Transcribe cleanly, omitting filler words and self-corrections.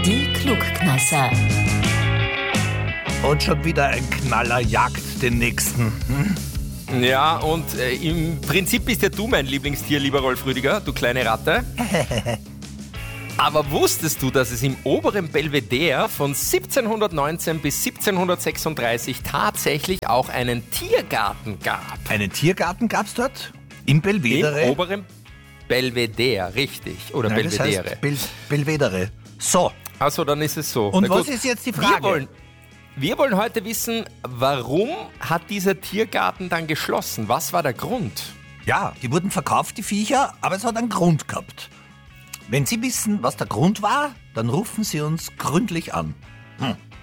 Die Klugkneisser. Und schon wieder ein Knaller jagt den nächsten. Ja, und im Prinzip bist ja du mein Lieblingstier, lieber Rolf Rüdiger, du kleine Ratte. Aber wusstest du, dass es im oberen Belvedere von 1719 bis 1736 tatsächlich auch einen Tiergarten gab? Einen Tiergarten gab's dort? Im Belvedere? Im oberen Belvedere, richtig. Oder Nein, das Belvedere. heißt Belvedere. So. Also dann ist es so. Und Na was gut. ist jetzt die Frage? Wir wollen heute wissen, warum hat dieser Tiergarten dann geschlossen? Was war der Grund? Ja, die wurden verkauft, die Viecher, aber es hat einen Grund gehabt. Wenn Sie wissen, was der Grund war, dann rufen Sie uns gründlich an.